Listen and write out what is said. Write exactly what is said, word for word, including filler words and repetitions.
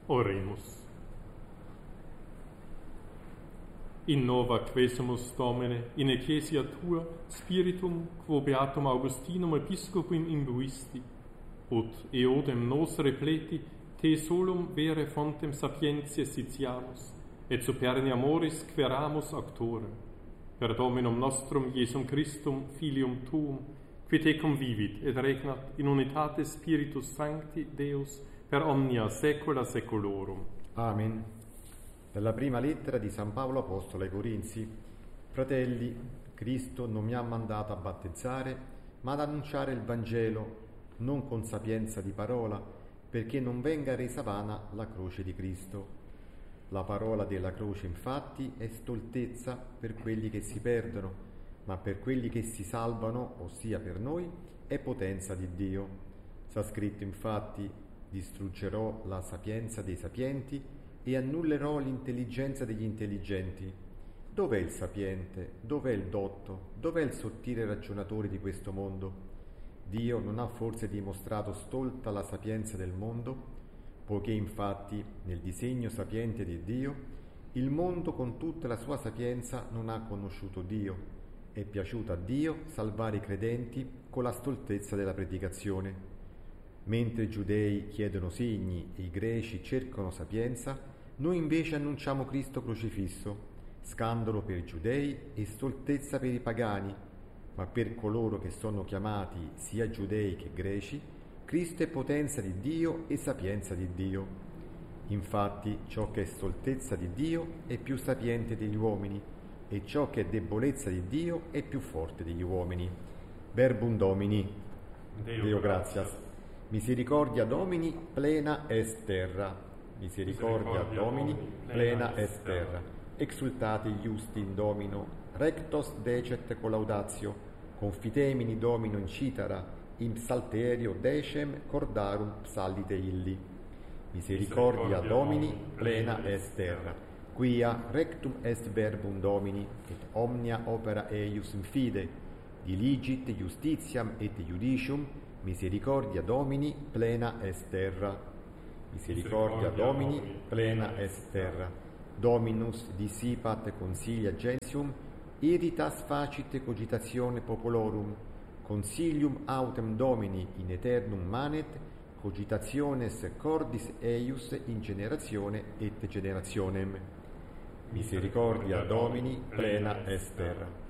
Oremus. Innova quesumus Domine in ecclesia tua spiritum quo beatum Augustinum episcopum imbuisti, ut eodem nos repleti te solum vere fontem sapientiae sitiamus, et superni amoris queramus auctorem, per Dominum nostrum Iesum Christum filium tuum, qui te convivit et regnat in unitate Spiritus Sancti Deus per omnia saecula saeculorum. Amen. Dalla prima lettera di San Paolo Apostolo ai Corinzi. Fratelli, Cristo non mi ha mandato a battezzare, ma ad annunciare il Vangelo, non con sapienza di parola, perché non venga resa vana la croce di Cristo. La parola della croce, infatti, è stoltezza per quelli che si perdono, ma per quelli che si salvano, ossia per noi, è potenza di Dio. Sta scritto, infatti, distruggerò la sapienza dei sapienti e annullerò l'intelligenza degli intelligenti. Dov'è il sapiente? Dov'è il dotto? Dov'è il sottile ragionatore di questo mondo? Dio non ha forse dimostrato stolta la sapienza del mondo? Poiché infatti nel disegno sapiente di Dio il mondo con tutta la sua sapienza non ha conosciuto Dio. È piaciuto a Dio salvare i credenti con la stoltezza della predicazione. Mentre i giudei chiedono segni e i greci cercano sapienza, noi invece annunciamo Cristo crocifisso, scandalo per i giudei e stoltezza per i pagani, ma per coloro che sono chiamati sia giudei che greci, Cristo è potenza di Dio e sapienza di Dio. Infatti ciò che è stoltezza di Dio è più sapiente degli uomini, e ciò che è debolezza di Dio è più forte degli uomini. Verbum Domini. Deo, Deo gratias. Misericordia Domini plena est terra. Misericordia Domini plena est terra. Exultate iusti in Domino, rectos decet collaudatio, confitemini Domino in citara, in psalterio decem cordarum psallite illi. Misericordia Domini plena est terra. Quia rectum est verbum Domini, et omnia opera eius in fide, diligit justitiam et judicium. Misericordia Domini plena est terra. Misericordia Domini plena est terra. Dominus dissipat consilia gentium, iritas facit cogitatione popolorum. Consilium autem Domini in aeternum manet, cogitationes cordis eius in generatione et generationem. Misericordia Domini plena est terra.